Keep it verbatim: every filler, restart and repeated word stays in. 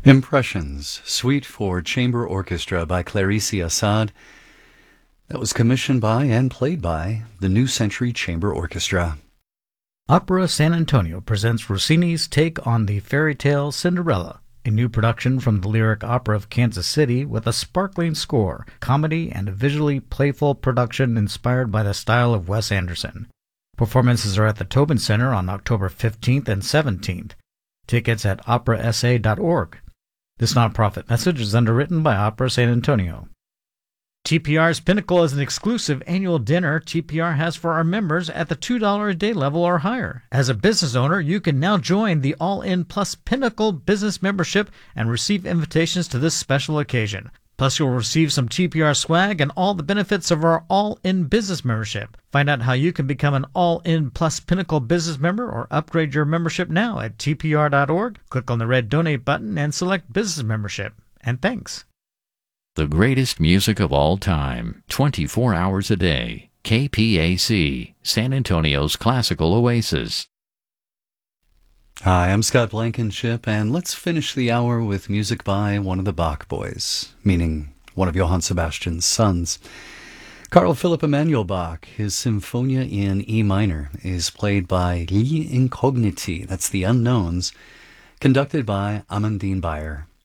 Impressions, Suite for Chamber Orchestra by Clarice Assad. That was commissioned by and played by the New Century Chamber Orchestra. Opera San Antonio presents Rossini's take on the fairy tale Cinderella, a new production from the Lyric Opera of Kansas City with a sparkling score, comedy, and a visually playful production inspired by the style of Wes Anderson. Performances are at the Tobin Center on October fifteenth and seventeenth. Tickets at opera s a dot org. This nonprofit message is underwritten by Opera San Antonio. T P R's Pinnacle is an exclusive annual dinner T P R has for our members at the two dollars a day level or higher. As a business owner, you can now join the All-In Plus Pinnacle Business Membership and receive invitations to this special occasion. Plus, you'll receive some T P R swag and all the benefits of our All-In Business Membership. Find out how you can become an All-In Plus Pinnacle Business Member or upgrade your membership now at T P R dot org. Click on the red Donate button and select Business Membership. And thanks. The greatest music of all time, twenty-four hours a day. K P A C, San Antonio's classical oasis. Hi, I'm Scott Blankenship, and let's finish the hour with music by one of the Bach boys, meaning one of Johann Sebastian's sons. Carl Philipp Emanuel Bach, his Symphonia in E minor, is played by Gli Incogniti, that's the Unknowns, conducted by Amandine Bayer.